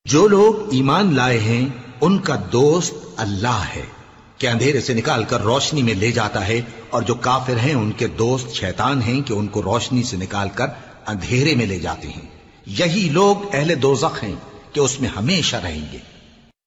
जो लोग ईमान लाए हैं उनका दोस्त अल्लाह है कि अंधेरे से निकालकर रोशनी में ले जाता है, और जो काफिर हैं उनके दोस्त शैतान हैं कि उनको रोशनी से निकालकर अंधेरे में ले जाते हैं। यही लोग अहले दोज़ख हैं कि उसमें हमेशा रहेंगे।